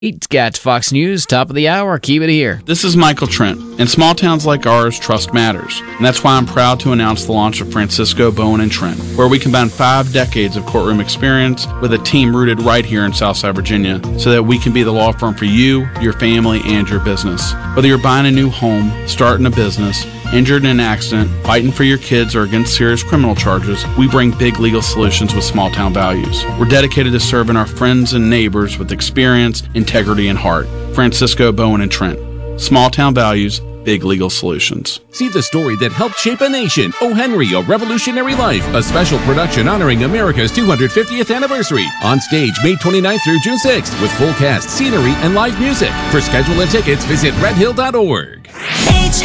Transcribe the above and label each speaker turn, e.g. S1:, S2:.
S1: It's got Fox News, top of the hour. Keep it here.
S2: This is Michael Trent, and small towns like ours, trust matters. And that's why I'm proud to announce the launch of Francisco, Bowen & Trent, where we combine 5 decades of courtroom experience with a team rooted right here in Southside Virginia so that we can be the law firm for you, your family, and your business. Whether you're buying a new home, starting a business, injured in an accident, fighting for your kids, or against serious criminal charges, we bring big legal solutions with small town values. We're dedicated to serving our friends and neighbors with experience, integrity, and heart. Francisco, Bowen & Trent. Small town values, big legal solutions.
S3: See the story that helped shape a nation. O. Henry, A Revolutionary Life, a special production honoring America's 250th anniversary. On stage May 29th through June 6th with full cast, scenery, and live music. For schedule and tickets, visit redhill.org.